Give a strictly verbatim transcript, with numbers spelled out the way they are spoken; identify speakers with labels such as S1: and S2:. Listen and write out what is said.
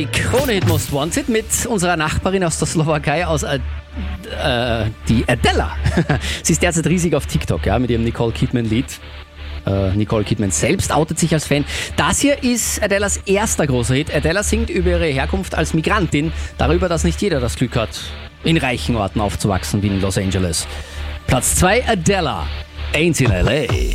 S1: die Krone-Hit Most Wanted mit unserer Nachbarin aus der Slowakei, aus äh, äh, die Adela. Sie ist derzeit riesig auf TikTok, ja, mit ihrem Nicole Kidman-Lied. Äh, Nicole Kidman selbst outet sich als Fan. Das hier ist Adelas erster großer Hit. Adela singt über ihre Herkunft als Migrantin, darüber, dass nicht jeder das Glück hat, in reichen Orten aufzuwachsen wie in Los Angeles. Platz zwei, Adela, Ain't in L A.